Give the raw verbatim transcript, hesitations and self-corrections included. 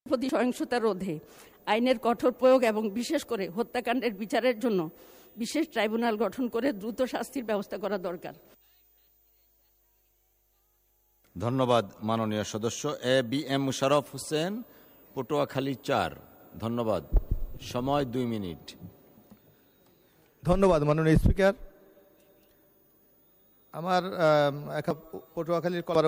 প্রতি সহিংসতা রোধে আইনের কঠোর প্রয়োগ এবং বিশেষ করে হত্যাকাণ্ডের বিচারের জন্য বিশেষ ট্রাইব্যুনাল গঠন করে দ্রুত শাস্তির ব্যবস্থা করা দরকার। ধন্যবাদ মাননীয় সদস্য A B M Musharraf Hossain, Patuakhali চার। ধন্যবাদ। সময় দুই মিনিট। ধন্যবাদ মাননীয় স্পিকার। আমার পটুয়াখালীর